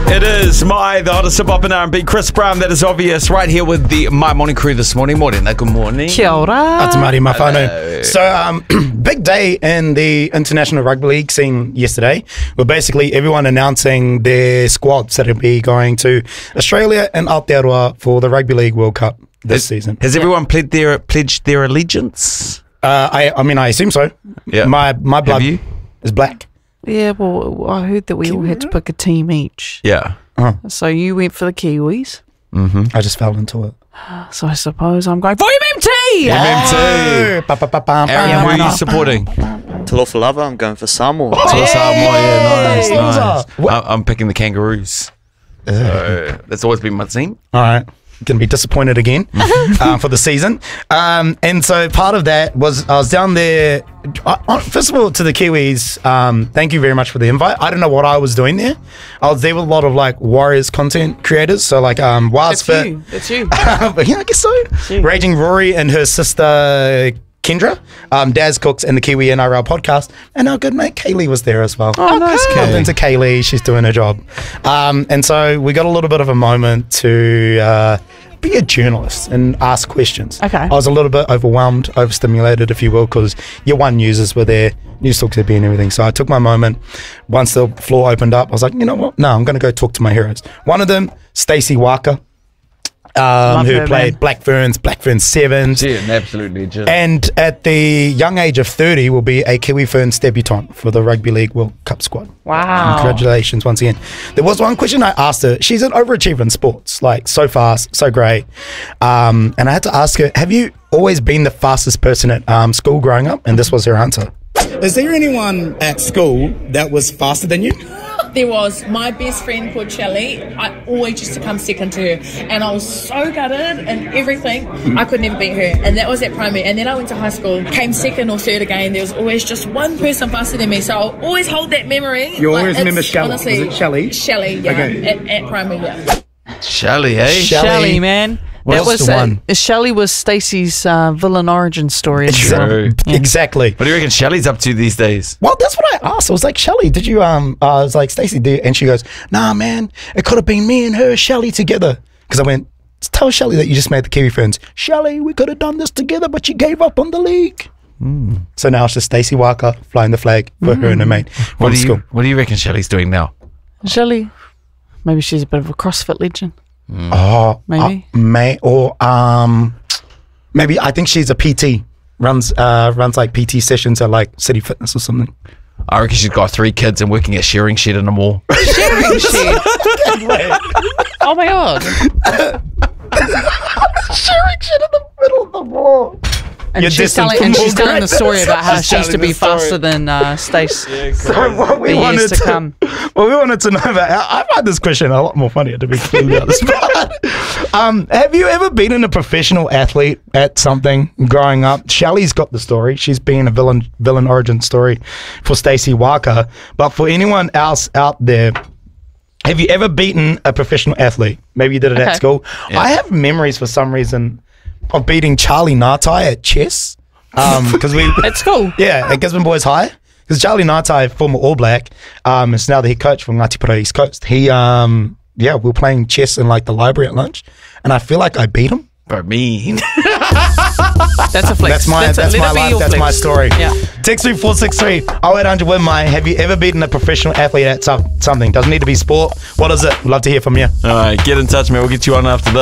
It is the hottest hip hop and R&B. Chris Brown, that is obvious, right here with the My Morning crew this morning. Morena, good morning. Kia ora. Ata Māori ma whānau. So, big day in the international rugby league scene yesterday. Where basically everyone announcing their squads that will be going to Australia and Aotearoa for the Rugby League World Cup this season. Has everyone pledged their allegiance? I mean, I assume so. Yeah. My blood is black. Yeah, well, I heard that we all had to pick a team each. Yeah. So you went for the Kiwis. Mm-hmm. I just fell into it. So I suppose I'm going for MMT! MMT! Aaron, who are you supporting? Talofalava, I'm going for Samoa. Nice. I'm picking the Kangaroos. So that's always been my team. All right. Going to be disappointed again for the season. And so part of that was I was down there. First of all, to the Kiwis, thank you very much for the invite. I don't know what I was doing there. I was there with a lot of like Warriors content creators. So like Wildspit. That's you. But yeah, I guess so. Raging Rory and her sister Kendra, Daz Cooks and the Kiwi NRL podcast, and our good mate Kaylee was there as well. Oh, nice, Bumped into Kaylee, she's doing her job. And so we got a little bit of a moment to be a journalist and ask questions. Okay. I was a little bit overwhelmed, overstimulated, if you will, because your one users were there, news talks had been and everything. So I took my moment. Once the floor opened up, I was like, you know what? No, I'm going to go talk to my heroes. One of them, Stacey Waka. Who played Black Ferns 7s. Yeah, an absolute legend. And at the young age of 30 will be a Kiwi Ferns debutante for the Rugby League World Cup squad. Wow. Congratulations once again. There was one question I asked her. She's an overachiever in sports, like so fast, so great. And I had to ask her, have you always been the fastest person at school growing up? And this was her answer. Is there anyone at school that was faster than you? There was my best friend called Shelley. I always used to come second to her, and I was so gutted and everything. I could never beat her, and that was at primary. And then I went to high school, came second or third again. There was always just one person faster than me, so I'll always hold that memory. You always remember Shelley? Was it Shelley? Shelley, yeah, Okay. at primary, yeah. Shelley, eh? Shelley, man. That was the one. Shelley was Stacey's villain origin story. True. Exactly. What do you reckon Shelley's up to these days? Well, that's what I asked. I was like, Shelley, did you, I was like, Stacey, did you? And she goes, nah, man, it could have been me and her, Shelley, together. Because I went, tell Shelley that you just made the Kiwi Ferns. Shelley, we could have done this together, but you gave up on the league. So now it's just Stacey Waka flying the flag for her and her mate. What do you reckon Shelley's doing now? Shelley, maybe she's a bit of a CrossFit legend. Oh, maybe. Maybe I think she's a PT. Runs like PT sessions at like City Fitness or something. I reckon she's got 3 kids and working at Shearing Shed in the mall. Shearing Shed? Oh my god. Shearing Shed in the middle of the mall. And she's telling the story about how she used to be faster than Stace. So what we wanted to know about, I find this question a lot more funnier, to be completely honest. Have you ever been a professional athlete at something growing up? Shelley's got the story. She's been a villain origin story for Stacey Waka. But for anyone else out there, have you ever beaten a professional athlete? Maybe you did it at school. Yeah. I have memories for some reason of beating Charlie Ngatai at chess. Because we at school. Yeah, at Gisborne Boys High. Because Charlie Ngatai, former All Black, is now the head coach from Ngāti Porou East Coast. He we were playing chess in like the library at lunch, and I feel like I beat him. Bro, mean. That's a flex. That's my life. That's my story. Yeah. Text 3463 0800 with my. Have you ever beaten a professional athlete at something? Doesn't need to be sport. What is it? We'd love to hear from you. All right, get in touch, man. We'll get you on after this.